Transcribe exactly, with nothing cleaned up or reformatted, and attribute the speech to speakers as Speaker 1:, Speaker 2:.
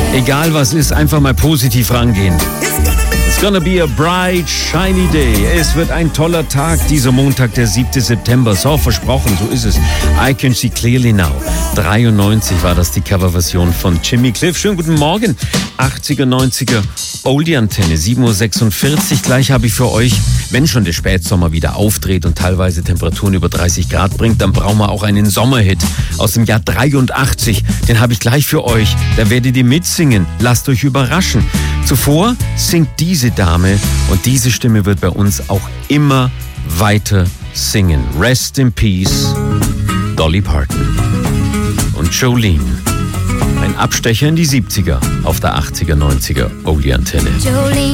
Speaker 1: Egal was ist, einfach mal positiv rangehen. It's gonna be a bright, shiny day. Es wird ein toller Tag, dieser Montag, der siebte September. So, versprochen, so ist es. I can see clearly now. dreiundneunzig war das die Coverversion von Jimmy Cliff. Schönen guten Morgen. achtziger, neunziger Oldie-Antenne, sieben Uhr sechsundvierzig. Gleich habe ich für euch, wenn schon der Spätsommer wieder aufdreht und teilweise Temperaturen über dreißig Grad bringt, dann brauchen wir auch einen Sommerhit aus dem Jahr dreiundachtzig. Den habe ich gleich für euch. Da werdet ihr mitsingen. Lasst euch überraschen. Zuvor singt diese Dame und diese Stimme wird bei uns auch immer weiter singen. Rest in Peace, Dolly Parton und Jolene. Ein Abstecher in die siebziger auf der achtziger, neunziger Oldie-Antenne.